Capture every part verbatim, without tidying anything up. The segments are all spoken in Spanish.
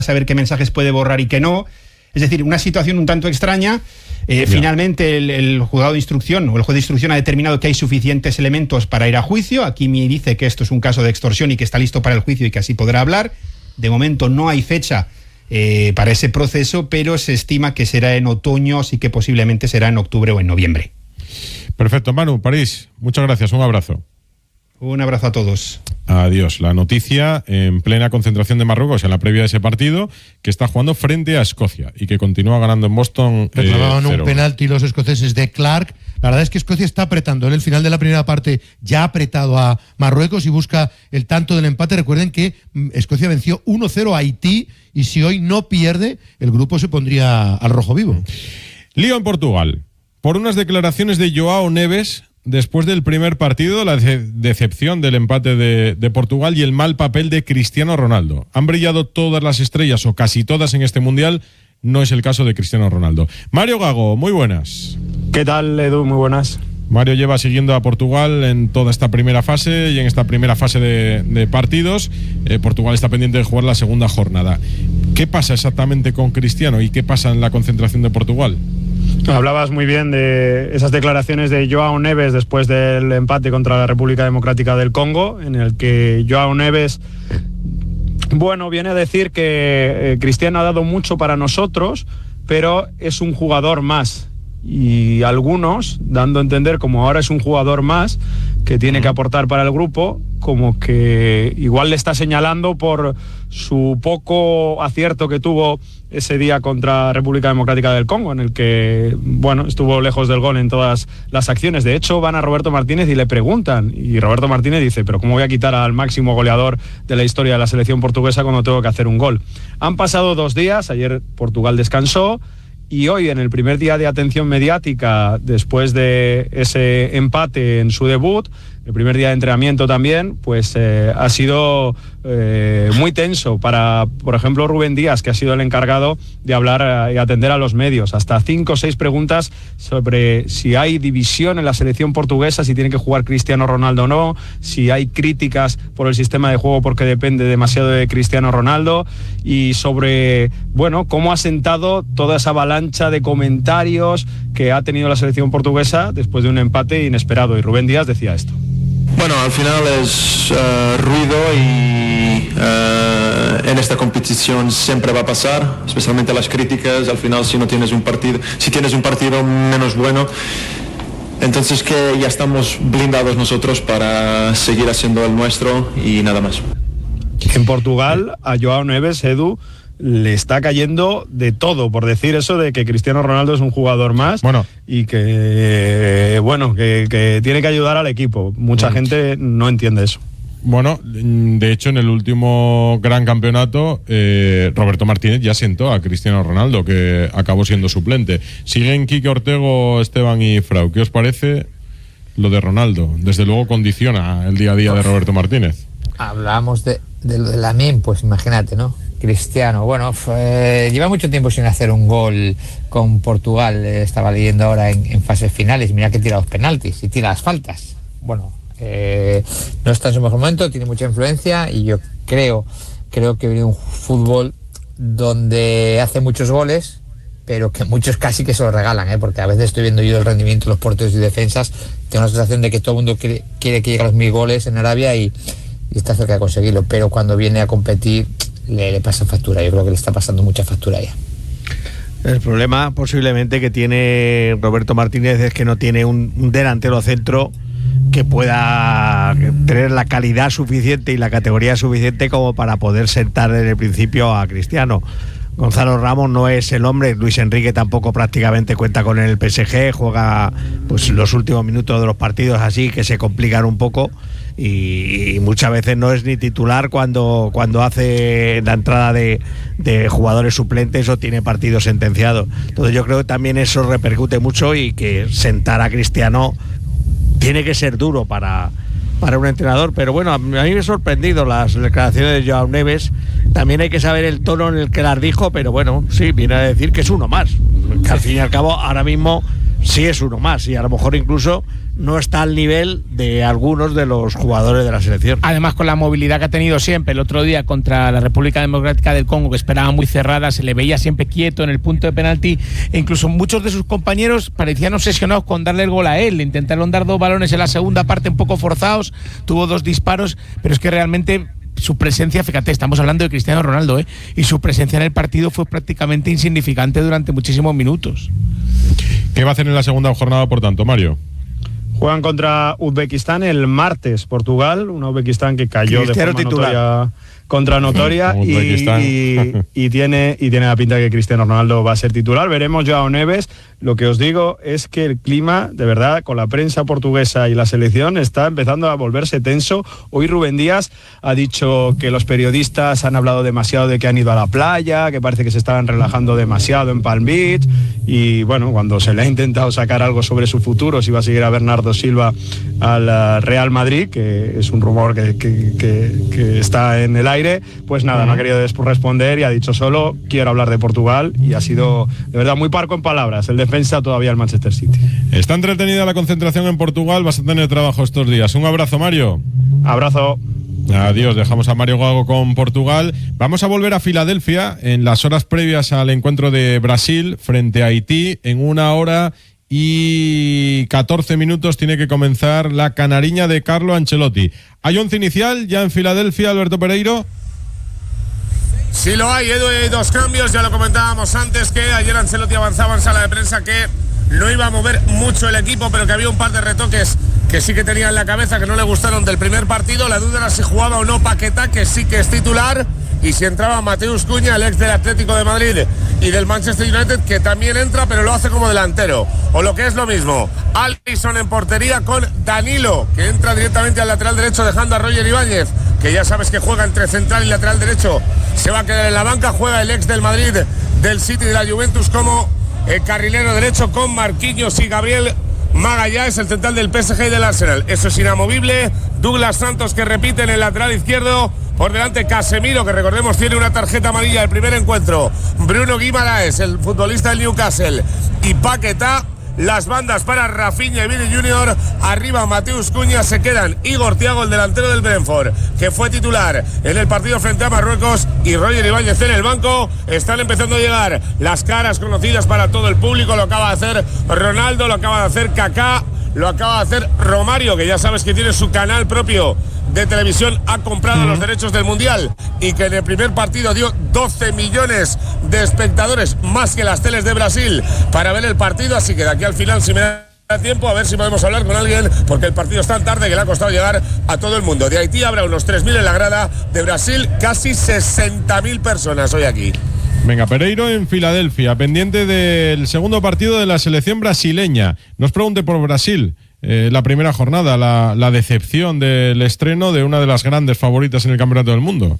saber qué mensajes puede borrar y qué no. Es decir, una situación un tanto extraña. Eh, finalmente el, el juzgado de instrucción o el juez de instrucción ha determinado que hay suficientes elementos para ir a juicio. Aquí me dice que esto es un caso de extorsión y que está listo para el juicio y que así podrá hablar. De momento no hay fecha eh, para ese proceso, pero se estima que será en otoño, así que posiblemente será en octubre o en noviembre. Perfecto, Manu, París, muchas gracias, un abrazo. Un abrazo a todos. Adiós. La noticia en plena concentración de Marruecos en la previa de ese partido, que está jugando frente a Escocia y que continúa ganando en Boston. Reclamaban eh, un penalti los escoceses de Clark. La verdad es que Escocia está apretando. En el final de la primera parte ya ha apretado a Marruecos y busca el tanto del empate. Recuerden que Escocia venció uno cero a Haití y si hoy no pierde, el grupo se pondría al rojo vivo. Lío en Portugal. Por unas declaraciones de Joao Neves después del primer partido, la de- decepción del empate de, de Portugal y el mal papel de Cristiano Ronaldo. Han brillado todas las estrellas o casi todas en este Mundial, no es el caso de Cristiano Ronaldo. Mario Gago, muy buenas. ¿Qué tal, Edu? Muy buenas. Mario lleva siguiendo a Portugal en toda esta primera fase y en esta primera fase de, de partidos. Eh, Portugal está pendiente de jugar la segunda jornada. ¿Qué pasa exactamente con Cristiano y qué pasa en la concentración de Portugal? Hablabas muy bien de esas declaraciones de Joao Neves después del empate contra la República Democrática del Congo, en el que Joao Neves, bueno, viene a decir que eh, Cristiano ha dado mucho para nosotros, pero es un jugador más. Y algunos, dando a entender como ahora es un jugador más que tiene que aportar para el grupo, como que igual le está señalando por su poco acierto que tuvo ese día contra República Democrática del Congo, en el que, bueno, estuvo lejos del gol en todas las acciones. De hecho, van a Roberto Martínez y le preguntan, y Roberto Martínez dice, pero ¿cómo voy a quitar al máximo goleador de la historia de la selección portuguesa cuando tengo que hacer un gol? Han pasado dos días, ayer Portugal descansó, y hoy, en el primer día de atención mediática, después de ese empate en su debut, el primer día de entrenamiento también, pues eh, ha sido eh, muy tenso para, por ejemplo, Rubén Díaz, que ha sido el encargado de hablar y atender a los medios. Hasta cinco o seis preguntas sobre si hay división en la selección portuguesa, si tiene que jugar Cristiano Ronaldo o no, si hay críticas por el sistema de juego porque depende demasiado de Cristiano Ronaldo, y sobre, bueno, cómo ha sentado toda esa avalancha de comentarios que ha tenido la selección portuguesa después de un empate inesperado. Y Rubén Díaz decía esto. Bueno, al final es uh, ruido y uh, en esta competición siempre va a pasar, especialmente las críticas. Al final, si no tienes un partido, si tienes un partido menos bueno, entonces que ya estamos blindados nosotros para seguir haciendo el nuestro y nada más. En Portugal, a Joao Neves, Edu, le está cayendo de todo por decir eso de que Cristiano Ronaldo es un jugador más, bueno, y que bueno que, que tiene que ayudar al equipo. Mucha bueno. gente no entiende eso. Bueno, de hecho en el último gran campeonato eh, Roberto Martínez ya sentó a Cristiano Ronaldo, que acabó siendo suplente. Siguen Quique Ortego, Esteban y Frau. ¿Qué os parece lo de Ronaldo? Desde luego condiciona el día a día de Roberto Martínez. Hablamos de, de lo de Lamine, pues imagínate, ¿no? Cristiano, bueno, fue, lleva mucho tiempo sin hacer un gol con Portugal. Eh, estaba leyendo ahora en, en fases finales. Mira que tira los penaltis y tira las faltas. Bueno, eh, no está en su mejor momento, tiene mucha influencia y yo creo, creo que viene un fútbol donde hace muchos goles, pero que muchos casi que se lo regalan, ¿eh? Porque a veces estoy viendo yo el rendimiento de los porteros y defensas, tengo la sensación de que todo el mundo quiere, quiere que lleguen los mil goles en Arabia y, y está cerca de conseguirlo, pero cuando viene a competir le, le pasa factura. Yo creo que le está pasando mucha factura ya. El problema posiblemente que tiene Roberto Martínez es que no tiene un, un delantero centro que pueda tener la calidad suficiente y la categoría suficiente como para poder sentar desde el principio a Cristiano. Gonzalo Ramos no es el hombre, Luis Enrique tampoco prácticamente cuenta con el P S G, juega pues los últimos minutos de los partidos así que se complican un poco y, y muchas veces no es ni titular cuando, cuando hace la entrada de, de jugadores suplentes o tiene partidos sentenciados. Entonces yo creo que también eso repercute mucho y que sentar a Cristiano tiene que ser duro para, para un entrenador, pero bueno, a mí me han sorprendido las declaraciones de Joao Neves. También hay que saber el tono en el que las dijo, pero bueno, sí, viene a decir que es uno más, que al fin y al cabo ahora mismo sí es uno más y a lo mejor incluso no está al nivel de algunos de los jugadores de la selección. Además, con la movilidad que ha tenido siempre, el otro día contra la República Democrática del Congo, que esperaba muy cerrada, se le veía siempre quieto en el punto de penalti, e incluso muchos de sus compañeros parecían obsesionados con darle el gol a él. Le intentaron dar dos balones en la segunda parte un poco forzados, tuvo dos disparos, pero es que realmente su presencia, fíjate, estamos hablando de Cristiano Ronaldo, ¿eh? y su presencia en el partido fue prácticamente insignificante durante muchísimos minutos. ¿Qué va a hacer en la segunda jornada, por tanto, Mario? Juegan contra Uzbekistán el martes, Portugal, un Uzbekistán que cayó Cristiano de forma titular. notoria contra notoria y, y, y, tiene, y tiene la pinta de que Cristiano Ronaldo va a ser titular. Veremos Joao Neves. Lo que os digo es que el clima, de verdad, con la prensa portuguesa y la selección, está empezando a volverse tenso. Hoy Rubén Díaz ha dicho que los periodistas han hablado demasiado de que han ido a la playa, que parece que se estaban relajando demasiado en Palm Beach, y bueno, cuando se le ha intentado sacar algo sobre su futuro, si va a seguir a Bernardo Silva al Real Madrid, que es un rumor que, que, que, que está en el aire, pues nada, no ha querido responder y ha dicho solo quiero hablar de Portugal, y ha sido de verdad muy parco en palabras el defensa todavía el Manchester City. Está entretenida la concentración en Portugal, vas a tener trabajo estos días. Un abrazo, Mario. Abrazo. Adiós, dejamos a Mario Gago con Portugal. Vamos a volver a Filadelfia en las horas previas al encuentro de Brasil frente a Haití. En una hora y catorce minutos tiene que comenzar la canariña de Carlo Ancelotti. ¿Hay once inicial ya en Filadelfia, Alberto Pereiro? Sí lo hay, Edu, hay dos cambios, ya lo comentábamos antes, que ayer Ancelotti avanzaba en sala de prensa que no iba a mover mucho el equipo, pero que había un par de retoques que sí que tenía en la cabeza, que no le gustaron del primer partido. La duda era si jugaba o no Paquetá, que sí que es titular, y si entraba Mateus Cunha, el ex del Atlético de Madrid y del Manchester United, que también entra, pero lo hace como delantero. O lo que es lo mismo, Alisson en portería con Danilo, que entra directamente al lateral derecho dejando a Roger Ibáñez, que ya sabes que juega entre central y lateral derecho, se va a quedar en la banca. Juega el ex del Madrid, del City y de la Juventus como el carrilero derecho con Marquinhos y Gabriel Magallanes, el central del P S G y del Arsenal. Eso es inamovible. Douglas Santos, que repite en el lateral izquierdo. Por delante Casemiro, que recordemos tiene una tarjeta amarilla el primer encuentro. Bruno Guimaraes, el futbolista del Newcastle, y Paquetá. Las bandas para Rafinha y Vini Junior. Arriba Mateus Cunha, se quedan Igor Thiago, el delantero del Brentford, que fue titular en el partido frente a Marruecos, y Roger Ibáñez en el banco. Están empezando a llegar las caras conocidas para todo el público. Lo acaba de hacer Ronaldo, lo acaba de hacer Kaká, lo acaba de hacer Romario, que ya sabes que tiene su canal propio de televisión, ha comprado los derechos del Mundial, y que en el primer partido dio doce millones de espectadores, más que las teles de Brasil, para ver el partido. Así que de aquí al final, si me da tiempo, a ver si podemos hablar con alguien, porque el partido es tan tarde que le ha costado llegar a todo el mundo. De Haití habrá unos tres mil en la grada, de Brasil casi sesenta mil personas hoy aquí. Venga, Pereiro en Filadelfia, pendiente del segundo partido de la selección brasileña. Nos pregunte por Brasil. Eh, la primera jornada, la, la decepción del estreno de una de las grandes favoritas en el Campeonato del Mundo.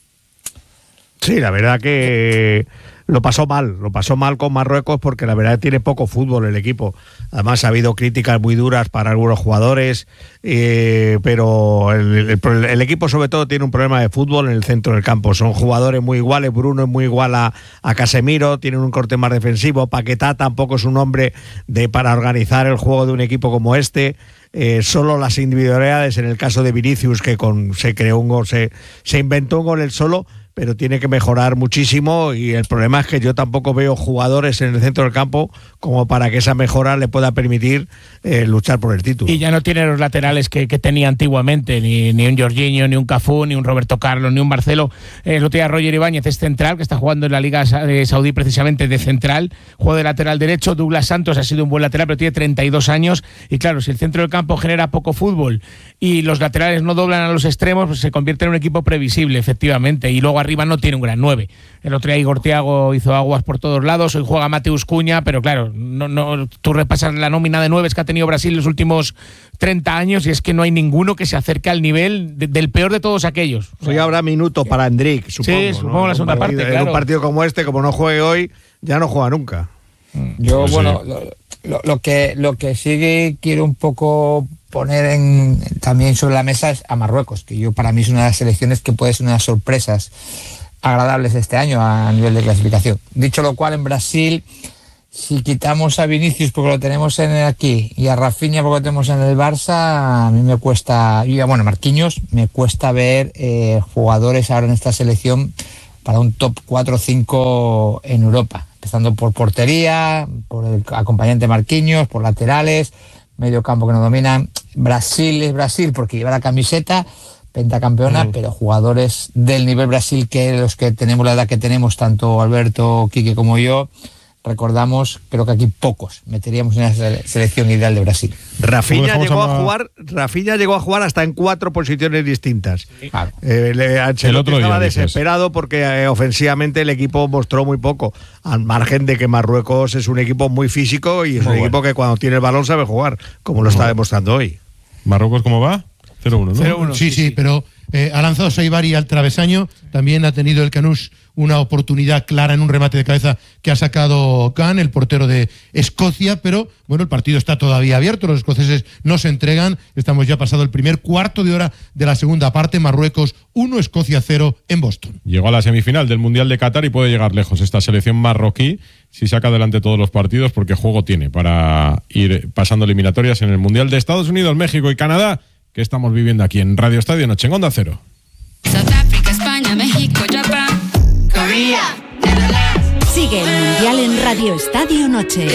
Sí, la verdad que lo pasó mal, lo pasó mal con Marruecos, porque la verdad tiene poco fútbol el equipo. Además ha habido críticas muy duras para algunos jugadores, eh, pero el, el, el equipo sobre todo tiene un problema de fútbol en el centro del campo. Son jugadores muy iguales, Bruno es muy igual a, a Casemiro, tienen un corte más defensivo. Paquetá tampoco es un hombre de para organizar el juego de un equipo como este. Eh, solo las individualidades, en el caso de Vinicius, que con, se creó un gol, se, se inventó un gol él solo, pero tiene que mejorar muchísimo, y el problema es que yo tampoco veo jugadores en el centro del campo como para que esa mejora le pueda permitir eh, luchar por el título. Y ya no tiene los laterales que, que tenía antiguamente, ni, ni un Jorginho, ni un Cafú, ni un Roberto Carlos, ni un Marcelo. Eh, lo tiene Roger Ibáñez, es central, que está jugando en la Liga Saudí precisamente de central, juega de lateral derecho. Douglas Santos ha sido un buen lateral, pero tiene treinta y dos años, y claro, si el centro del campo genera poco fútbol y los laterales no doblan a los extremos, pues se convierte en un equipo previsible, efectivamente, y luego arriba no tiene un gran nueve. El otro día Igor Thiago hizo aguas por todos lados, hoy juega Mateus Cunha, pero claro, no, no, tú repasas la nómina de nueves que ha tenido Brasil los últimos treinta años y es que no hay ninguno que se acerque al nivel de, del peor de todos aquellos. O sea, hoy habrá minutos para Endrick, supongo. Sí, supongo, ¿no? La segunda partido, parte, claro. En un partido como este, como no juegue hoy, ya no juega nunca. Yo, Pues bueno, sí. lo, lo, lo que lo que sí que quiero un poco poner en, también sobre la mesa es a Marruecos, que yo para mí es una de las selecciones que puede ser una de las sorpresas agradables este año a nivel de clasificación. Dicho lo cual, en Brasil si quitamos a Vinicius porque lo tenemos en el aquí y a Rafinha porque lo tenemos en el Barça, a mí me cuesta, y bueno, Marquinhos, me cuesta ver eh, jugadores ahora en esta selección para un top cuatro o cinco en Europa, empezando por portería, por el acompañante Marquinhos, por laterales, medio campo que no dominan. Brasil es Brasil porque lleva la camiseta, pentacampeona, mm. pero jugadores del nivel Brasil que los que tenemos la edad que tenemos, tanto Alberto, Quique como yo, recordamos, creo que aquí pocos meteríamos en la selección ideal de Brasil. Rafinha llegó a jugar, Rafinha llegó a jugar hasta en cuatro posiciones distintas. Claro. Eh, le, el otro estaba día, desesperado dices. porque eh, ofensivamente el equipo mostró muy poco, al margen de que Marruecos es un equipo muy físico y es muy un bueno. equipo que cuando tiene el balón sabe jugar, como lo muy está bueno. demostrando hoy. ¿Marruecos cómo va? cero uno, ¿no? cero uno, sí, sí, sí, pero eh, ha lanzado Saibari al travesaño, también ha tenido el Canús una oportunidad clara en un remate de cabeza que ha sacado Khan, el portero de Escocia, pero bueno, el partido está todavía abierto, los escoceses no se entregan, estamos ya pasado el primer cuarto de hora de la segunda parte, Marruecos uno, Escocia cero en Boston. Llegó a la semifinal del Mundial de Qatar y puede llegar lejos esta selección marroquí si saca adelante todos los partidos, porque juego tiene para ir pasando eliminatorias en el Mundial de Estados Unidos, México y Canadá, que estamos viviendo aquí en Radio Estadio Noche en Onda Cero. South Africa, España, México, Japón, Corea, Netherlands. Sigue el Mundial en Radio Estadio Noche.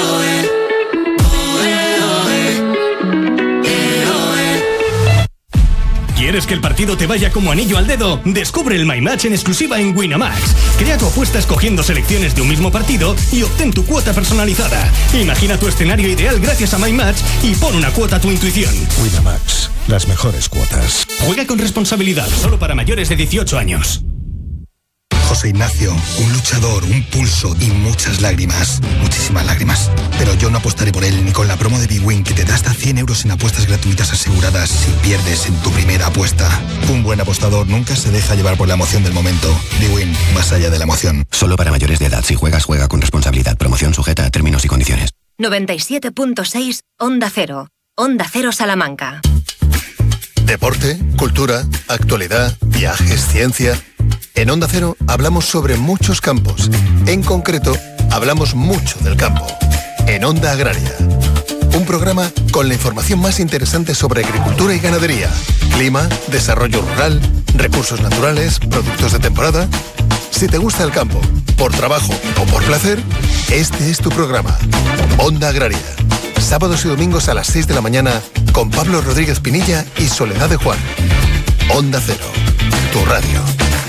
¿Quieres que el partido te vaya como anillo al dedo? Descubre el My Match en exclusiva en Winamax. Crea tu apuesta escogiendo selecciones de un mismo partido y obtén tu cuota personalizada. Imagina tu escenario ideal gracias a My Match y pon una cuota a tu intuición. Winamax, las mejores cuotas. Juega con responsabilidad, solo para mayores de dieciocho años. José Ignacio, un luchador, un pulso y muchas lágrimas. Muchísimas lágrimas. Pero yo no apostaré por él ni con la promo de Big Win que te da hasta cien euros en apuestas gratuitas aseguradas si pierdes en tu primera apuesta. Un buen apostador nunca se deja llevar por la emoción del momento. Big Win, más allá de la emoción. Solo para mayores de edad. Si juegas, juega con responsabilidad. Promoción sujeta a términos y condiciones. noventa y siete punto seis Onda Cero. Onda Cero Salamanca. Deporte, cultura, actualidad, viajes, ciencia. En Onda Cero hablamos sobre muchos campos. En concreto, hablamos mucho del campo. En Onda Agraria. Un programa con la información más interesante sobre agricultura y ganadería, clima, desarrollo rural, recursos naturales, productos de temporada. Si te gusta el campo, por trabajo o por placer, este es tu programa. Onda Agraria. Sábados y domingos a las seis de la mañana con Pablo Rodríguez Pinilla y Soledad de Juan. Onda Cero, tu radio.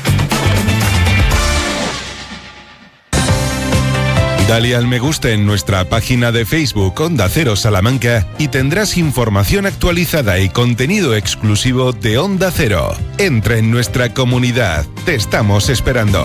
Dale al me gusta en nuestra página de Facebook Onda Cero Salamanca y tendrás información actualizada y contenido exclusivo de Onda Cero. Entra en nuestra comunidad. Te estamos esperando.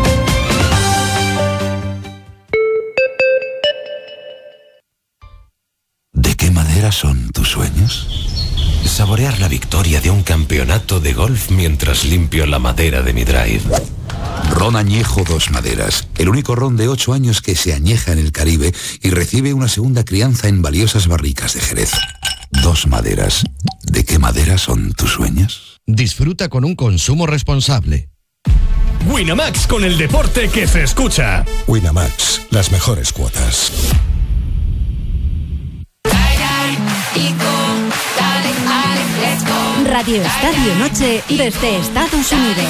¿De qué madera son tus sueños? Saborear la victoria de un campeonato de golf mientras limpio la madera de mi drive. Ron Añejo Dos Maderas, el único ron de ocho años que se añeja en el Caribe y recibe una segunda crianza en valiosas barricas de Jerez. Dos Maderas. ¿De qué madera son tus sueños? Disfruta con un consumo responsable. Winamax, con el deporte que se escucha. Winamax, las mejores cuotas. Radio Estadio Noche desde Estados Unidos.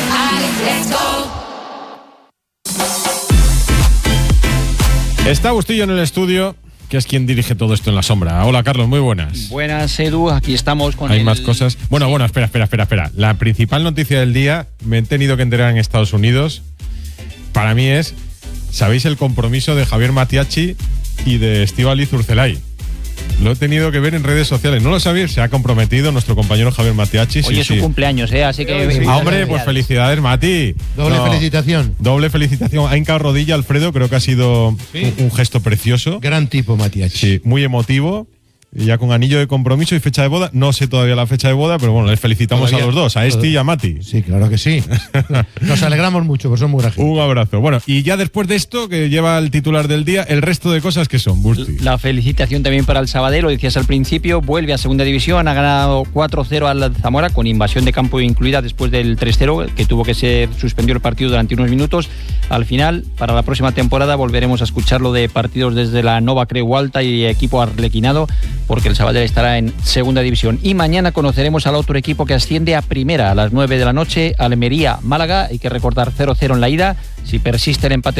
Está Bustillo en el estudio, que es quien dirige todo esto en la sombra. Hola, Carlos, muy buenas. Buenas, Edu, aquí estamos con Hay el... más cosas. Bueno, bueno, espera, espera, espera, espera. La principal noticia del día, me he tenido que enterar en Estados Unidos, para mí es, ¿sabéis el compromiso de Javier Matiachi y de Estíbaliz Urcelay? Lo he tenido que ver en redes sociales. ¿No lo sabéis? Se ha comprometido nuestro compañero Javier Matiachi. Hoy sí, es su sí. cumpleaños, ¿eh? Así que... Sí. Ah, hombre, pues felicidades, Mati. Doble no, felicitación. Doble felicitación. Ha hincado rodilla, Alfredo. Creo que ha sido sí. un, un gesto precioso. Gran tipo, Matiachi. Sí, muy emotivo. Y ya con anillo de compromiso y fecha de boda. No sé todavía la fecha de boda, pero bueno, les felicitamos Todavía. a los dos, a Esti y a Mati. Sí, claro que sí. Nos alegramos mucho, pues son muy grandes. Un abrazo. Bueno, y ya después de esto, que lleva el titular del día, el resto de cosas que son, Busti. La felicitación también para el Sabadell, lo decías al principio, vuelve a segunda división, ha ganado cuatro cero al Zamora, con invasión de campo incluida después del tres cero, que tuvo que ser suspendido el partido durante unos minutos. Al final, para la próxima temporada, volveremos a escucharlo de partidos desde la Nova Creu Alta y equipo arlequinado, porque el Sabadell estará en segunda división. Y mañana conoceremos al otro equipo que asciende a primera a las nueve de la noche, Almería-Málaga. Hay que recordar cero cero en la ida. Si persiste el empate